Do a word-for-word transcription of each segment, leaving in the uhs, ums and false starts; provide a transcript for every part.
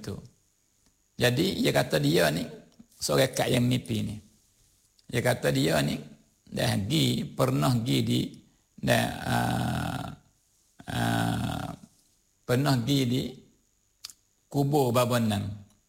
betul. Jadi dia kata dia ni seorang kak yang mimpi ni. Dia kata dia ni dah pergi pernah pergi di dah uh, uh, pernah pergi di kubur Babenang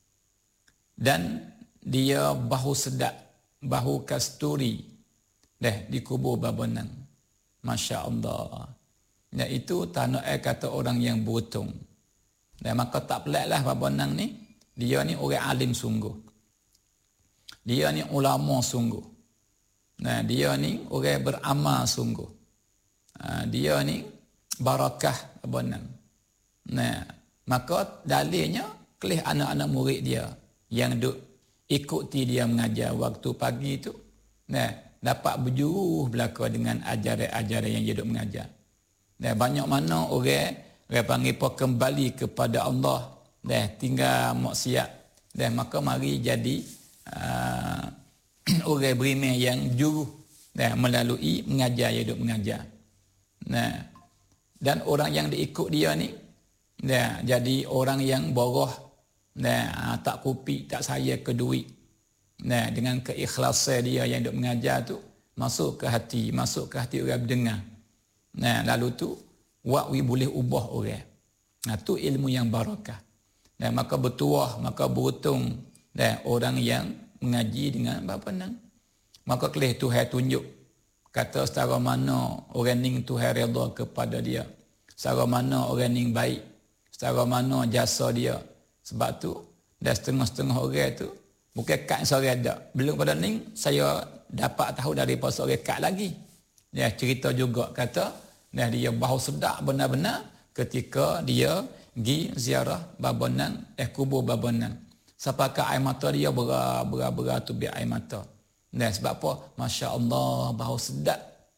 dan dia bahu sedap, bahu kasturi dah di kubur Babenang. Masya Allah. Dan itu tanah air kata orang yang beruntung. Dan maka tak peliklah Babenang ni, dia ni orang alim sungguh. Dia ni ulama sungguh. Nah, dia ni orang beramal sungguh. Ha, dia ni barakah Babenang. Nah, maka dalilnya kelih anak-anak murid dia yang duk ikuti dia mengajar waktu pagi tu. Nah, dapat berjuruh belaka dengan ajaran-ajaran yang dia duk mengajar. Dan banyak mana orang orang panggil apa kembali kepada Allah dah tinggal maksiat dan maka mari jadi uh, orang beriman yang juruh dan melalui mengajar dia duk mengajar. Nah, dan orang yang diikut dia ni dah jadi orang yang boroh nah tak kupi tak saya ke duit. Nah, dengan keikhlasan dia yang duk mengajar tu masuk ke hati, masuk ke hati orang berdengar. Nah, lalu tu wak we boleh ubah orang. Nah, tu ilmu yang barakah. Dan maka bertuah, maka beruntung dan orang yang mengaji dengan Babenang. Maka kelih Tuhan tunjuk kata secara mana orang ning Tuhan redha kepada dia. Secara mana orang ning baik. Secara mana jasa dia. Sebab tu dah setengah-setengah orang tu bukan kat seorang dak. Belum pada ning saya dapat tahu daripada seorang kat lagi. Dia cerita juga kata dah dia bahu sedap benar-benar ketika dia pergi ziarah Babenang, eh kubur Babenang. Sampai ke air mata dia berat-berat tu biar air mata. Dan sebab apa? Masya Allah, bahu sedap.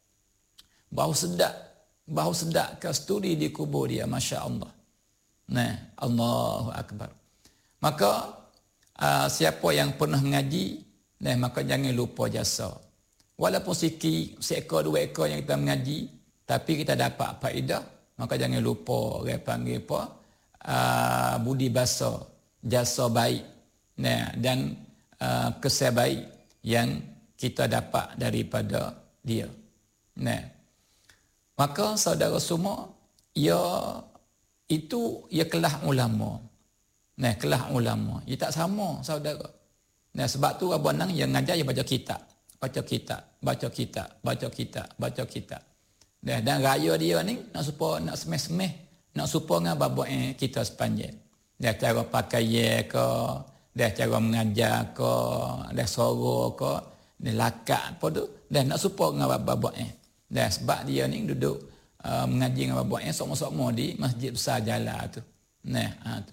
Bahu sedap. Bahu sedap kasturi di kubur dia, Masya Allah. Nah, Allahu Akbar. Maka uh, siapa yang pernah mengaji, nah, maka jangan lupa jasa. Walaupun sikit, seekor dua ekor yang kita mengaji, tapi kita dapat faedah, maka jangan lupa orang panggil apa? Uh, budi bahasa, jasa baik, nah, dan uh, kesan baik yang kita dapat daripada dia. Nah, maka saudara semua, ia itu ia kelas ulama. Nah, kelas ulama, ia tak sama saudara. Nah, sebab tu Babenang yang ngajar dia baca kitab. Baca kitab, baca kitab, baca kitab, baca kitab. Dan, dan raya dia ni nak supaya nak semeh-semeh, nak supaya dengan babak eh, kita sepanjang. Dia cara pakaian ke, dia cara mengajar ke, dia suara ke, dia lakat apa tu, dan nak supaya dengan babak eh. Dan sebab dia ni duduk uh, mengaji dengan babak eh sama-sama di Masjid Besar Jalan tu. Nah, ha, tu.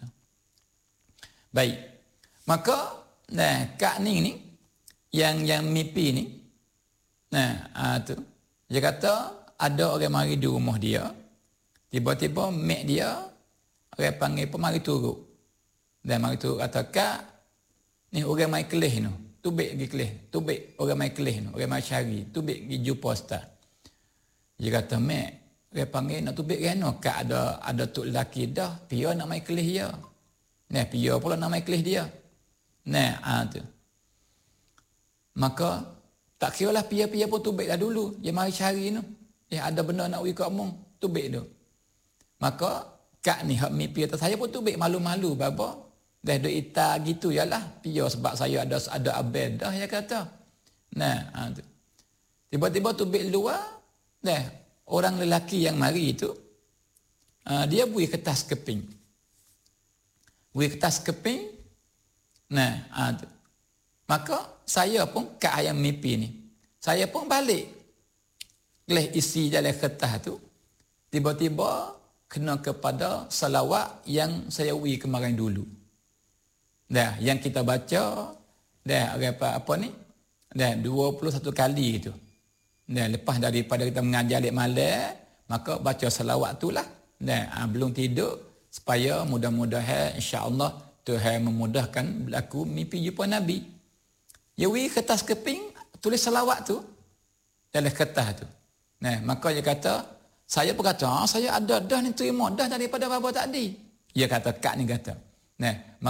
Baik. Maka nah, Kak Ning ni yang yang mimpi ni, nah, ha, tu. Dia kata ada orang mari di rumah dia, tiba-tiba mak dia orang panggil apa mari turut. Dan mari turut kata, "Kak, ni orang mai kelih tu. Tubik pergi kelih. Tubik orang mai kelih tu. Orang mai cari. Tubik pergi jumpa ustaz." Dia kata, "Mak, orang panggil nak tubik kan? Kak ada ada tok lelaki dah, pia nak mai kelih dia. Nah, pia pula nak mai kelih dia." Nah, ah tu. Maka tak kiralah pia-pia pun tubik dah dulu. Dia mari cari tu. Eh, ada benda nak pergi kat omong, tubik tu. Maka kak ni hak mimpi atas saya pun tubik malu-malu bapa. Dah duk ita gitu yalah, pia sebab saya ada ada abel dah dia kata. Nah, ha, tu. Tiba-tiba tubik luar, dah orang lelaki yang mari itu uh, dia beri kertas keping. Beri kertas keping. Nah, ha, tu. Maka saya pun kak ayam mimpi ni. Saya pun balik. Kelih isi dalam kertas tu, tiba-tiba kena kepada salawat yang saya ui kemarin dulu. Dah, yang kita baca, dah apa, apa ni? Dah dua puluh satu kali itu. Dah, lepas daripada kita mengajar lek malam, maka baca salawat itulah. Dah, ha, belum tidur, supaya mudah-mudahan insya-Allah Tuhan memudahkan berlaku mimpi jumpa Nabi. Ya ui kertas keping, tulis salawat tu dalam kertas tu. Nah, maka dia kata, saya pun kata, ah, saya ada dah ni terima dah daripada bapa tadi. Dia kata, kak ni kata. Nah,